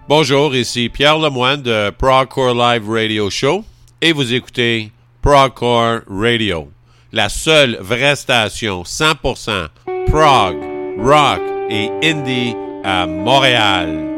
Bonjour, ici Pierre Lemoine de Progcore Live Radio Show et vous écoutez Progcore Radio, la seule vraie station 100% prog, rock et indie à Montréal.